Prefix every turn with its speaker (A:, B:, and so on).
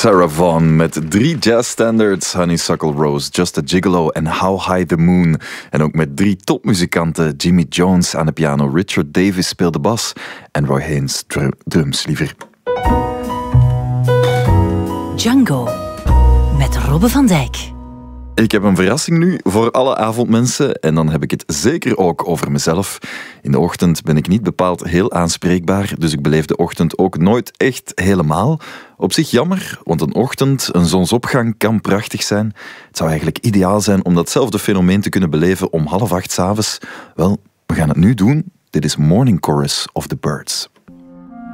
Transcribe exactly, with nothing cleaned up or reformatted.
A: Sarah Vaughan met drie jazzstandards. Honeysuckle Rose, Just a Gigolo en How High the Moon. En ook met drie topmuzikanten. Jimmy Jones aan de piano, Richard Davis speelde bas en Roy Haynes dr- drums liever.
B: Django met Robbe van Dijk.
A: Ik heb een verrassing nu voor alle avondmensen en dan heb ik het zeker ook over mezelf. In de ochtend ben ik niet bepaald heel aanspreekbaar, dus ik beleef de ochtend ook nooit echt helemaal. Op zich jammer, want een ochtend, een zonsopgang kan prachtig zijn. Het zou eigenlijk ideaal zijn om datzelfde fenomeen te kunnen beleven om half acht 's avonds. Wel, we gaan het nu doen. Dit is Morning Chorus of the Birds.